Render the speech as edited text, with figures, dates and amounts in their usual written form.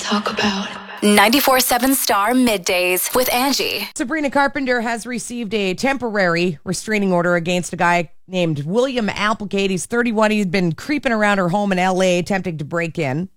talk about. 94.7 Star Middays with Angie. Sabrina Carpenter has received a temporary restraining order against a guy named William Applegate. He's 31. He's been creeping around her home in L.A. attempting to break in.